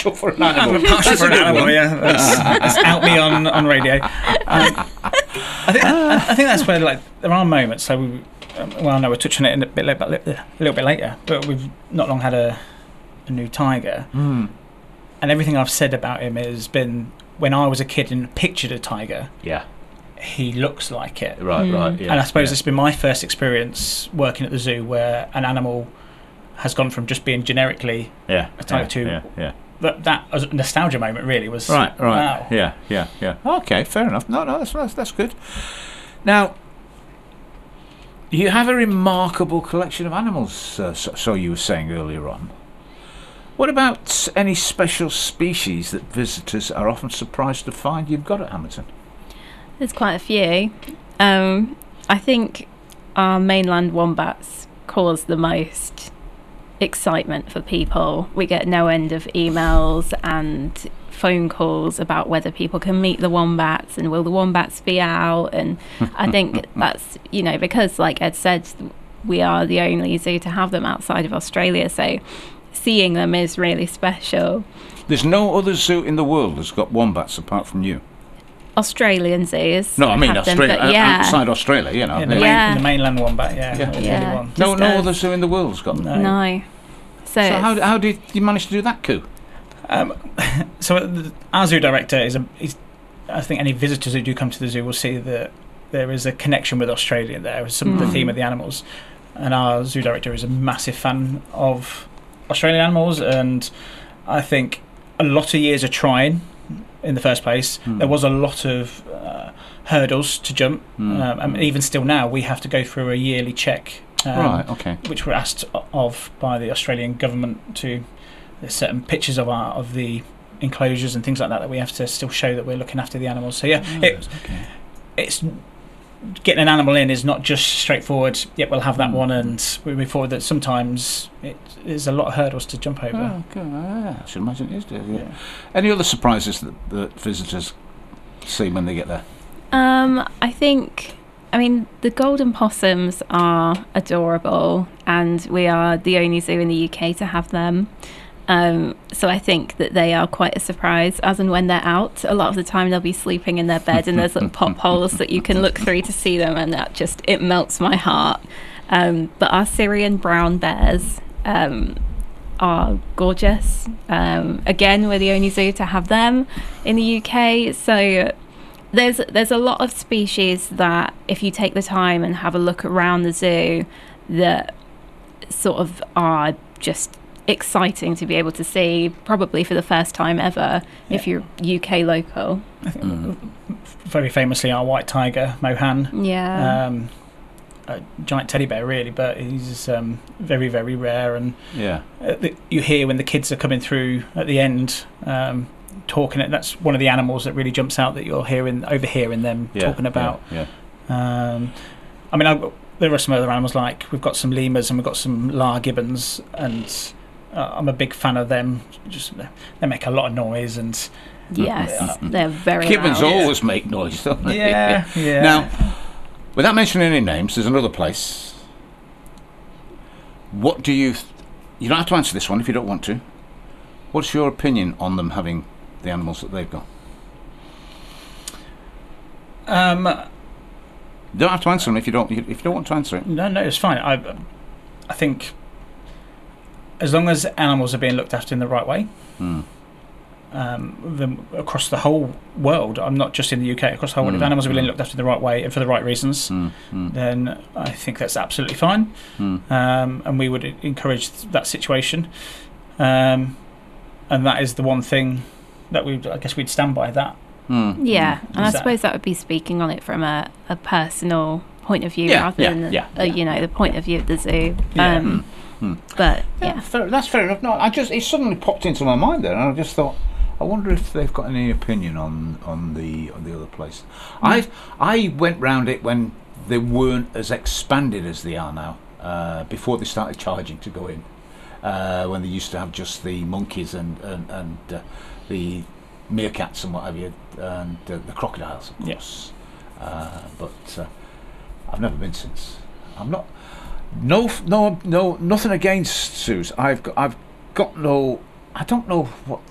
partial for an animal. I'm partial for an animal, yeah. That's out me on radio. I think that's where there are moments. So I know we're touching it a little bit later, but we've not long had a new tiger, and everything I've said about him has been when I was a kid and pictured a tiger. Yeah. He looks like it. Right. Yeah. And I suppose it's been my first experience working at the zoo where an animal has gone from just being generically a tiger to that nostalgia moment really was right. Wow. Yeah. Okay, fair enough. No, that's good. Now, you have a remarkable collection of animals, so you were saying earlier on. What about any special species that visitors are often surprised to find you've got at Hamerton? There's quite a few. I think our mainland wombats cause the most excitement for people. We get no end of emails and phone calls about whether people can meet the wombats and will the wombats be out. And I think that's, because like Ed said, we are the only zoo to have them outside of Australia. So seeing them is really special. There's no other zoo in the world that's got wombats apart from you. Australian zoos. No, I mean have them, Australia. but Outside Australia, In the mainland wombat, Yeah. One. No other zoo in the world's got them. No. So how did you manage to do that coup? So our zoo director I think any visitors who do come to the zoo will see that there is a connection with Australia there, the theme of the animals. And our zoo director is a massive fan of Australian animals, and I think a lot of years of trying in the first place, there was a lot of hurdles to jump, and even still now we have to go through a yearly check, which we're asked of by the Australian government to. There's certain pictures of the enclosures and things like that we have to still show that we're looking after the animals. So it's getting an animal in is not just straightforward. Yep, we'll have that one, and we move forward. That sometimes there's a lot of hurdles to jump over. Oh, okay. I should imagine it is. Yeah. Any other surprises that visitors see when they get there? I think, the golden possums are adorable, and we are the only zoo in the UK to have them. So I think that they are quite a surprise as and when they're out. A lot of the time they'll be sleeping in their bed and there's little pop holes that you can look through to see them, and it melts my heart. But our Syrian brown bears are gorgeous. Again, we're the only zoo to have them in the UK. So there's a lot of species that if you take the time and have a look around the zoo that sort of are just exciting to be able to see, probably for the first time ever if you're UK local. I think very famously our white tiger Mohan, a giant teddy bear really, but he's very, very rare, and you hear when the kids are coming through at the end talking, that's one of the animals that really jumps out that you're overhearing them talking about. There are some other animals, like we've got some lemurs and we've got some Lar gibbons, and I'm a big fan of them. Just they make a lot of noise, and they're very gibbons loud. always make noise, don't they? Yeah. Now, without mentioning any names, there's another place. What do you don't have to answer this one if you don't want to. What's your opinion on them having the animals that they've got? You don't have to answer them if you don't want to answer it. No, it's fine. I think as long as animals are being looked after in the right way, across the whole world, I'm not just in the UK, across the whole world, if animals are being looked after in the right way and for the right reasons, then I think that's absolutely fine. And we would encourage that situation. And that is the one thing that we'd stand by that. Yeah, and I suppose that would be speaking on it from a personal point of view rather than the point of view of the zoo. But that's fair enough. No, it suddenly popped into my mind there, and I just thought, I wonder if they've got any opinion on the other place. I went round it when they weren't as expanded as they are now. Before they started charging to go in, when they used to have just the monkeys and the meerkats and what have you, and the crocodiles, of course. But I've never been since. I'm not. No, nothing against zoos. I've got no. I don't know what